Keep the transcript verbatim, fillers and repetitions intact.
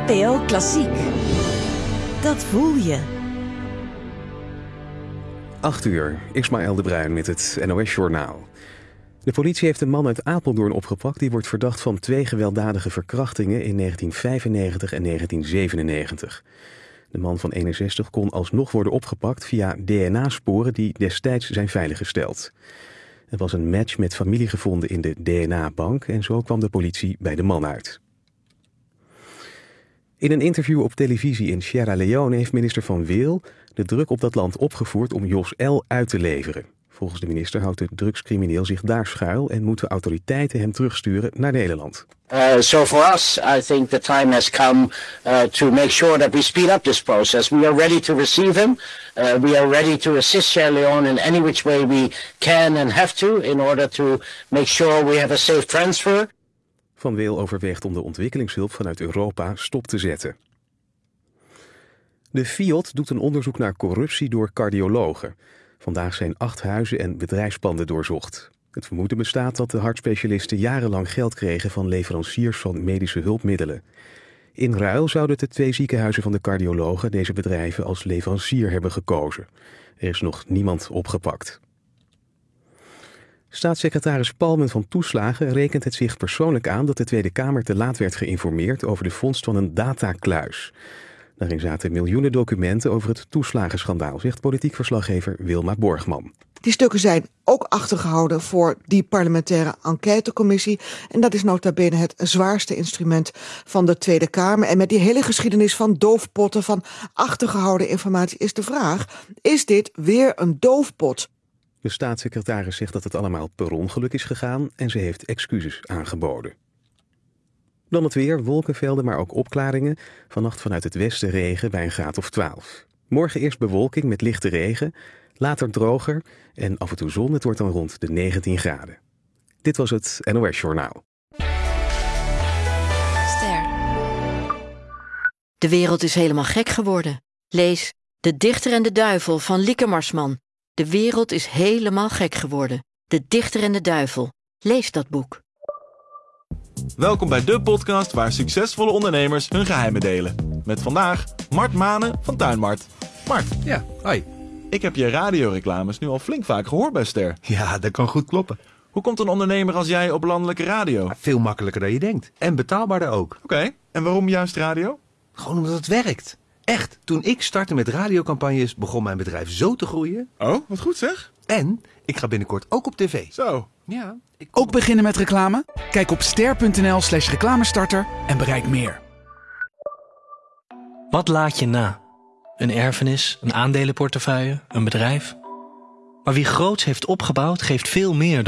N P O Klassiek. Dat voel je. acht uur, Ismaël de Bruin met het N O S-journaal. De politie heeft een man uit Apeldoorn opgepakt. Die wordt verdacht van twee gewelddadige verkrachtingen in negentien vijfennegentig en negentien zevenennegentig. De man van eenenzestig kon alsnog worden opgepakt via D N A-sporen die destijds zijn veiliggesteld. Er was een match met familie gevonden in de D N A-bank en zo kwam de politie bij de man uit. In een interview op televisie in Sierra Leone heeft minister Van Weel de druk op dat land opgevoerd om Jos L. uit te leveren. Volgens de minister houdt de drugscrimineel zich daar schuil en moeten autoriteiten hem terugsturen naar Nederland. Uh, so for us, I think the time has come uh, to make sure that we speed up this process. We are ready to receive him. Uh, we are ready to assist Sierra Leone in any which way we can and have to in order to make sure we have a safe transfer. Van Weel overweegt om de ontwikkelingshulp vanuit Europa stop te zetten. De Fiat doet een onderzoek naar corruptie door cardiologen. Vandaag zijn acht huizen en bedrijfspanden doorzocht. Het vermoeden bestaat dat de hartspecialisten jarenlang geld kregen van leveranciers van medische hulpmiddelen. In ruil zouden de twee ziekenhuizen van de cardiologen deze bedrijven als leverancier hebben gekozen. Er is nog niemand opgepakt. Staatssecretaris Palmen van Toeslagen rekent het zich persoonlijk aan dat de Tweede Kamer te laat werd geïnformeerd over de vondst van een datakluis. Daarin zaten miljoenen documenten over het toeslagenschandaal, zegt politiek verslaggever Wilma Borgman. Die stukken zijn ook achtergehouden voor die parlementaire enquêtecommissie. En dat is nota bene het zwaarste instrument van de Tweede Kamer. En met die hele geschiedenis van doofpotten, van achtergehouden informatie, is de vraag: is dit weer een doofpot? De staatssecretaris zegt dat het allemaal per ongeluk is gegaan en ze heeft excuses aangeboden. Dan het weer, wolkenvelden, maar ook opklaringen. Vannacht vanuit het westen regen bij een graad of twaalf. Morgen eerst bewolking met lichte regen, later droger en af en toe zon. Het wordt dan rond de negentien graden. Dit was het N O S-journaal. Ster. De wereld is helemaal gek geworden. Lees De Dichter en de Duivel van Lieke Marsman. De wereld is helemaal gek geworden. De Dichter en de Duivel. Lees dat boek. Welkom bij de podcast waar succesvolle ondernemers hun geheimen delen. Met vandaag Mart Manen van Tuinmart. Mart. Ja, hoi. Ik heb je radioreclames nu al flink vaak gehoord bij Ster. Ja, dat kan goed kloppen. Hoe komt een ondernemer als jij op landelijke radio? Veel makkelijker dan je denkt. En betaalbaarder ook. Oké, okay. En waarom juist radio? Gewoon omdat het werkt. Echt, toen ik startte met radiocampagnes begon mijn bedrijf zo te groeien. Oh, wat goed zeg. En ik ga binnenkort ook op tv. Zo. Ja. Ik... Ook beginnen met reclame? Kijk op ster.nl slash reclamestarter en bereik meer. Wat laat je na? Een erfenis, een aandelenportefeuille, een bedrijf? Maar wie groots heeft opgebouwd, geeft veel meer door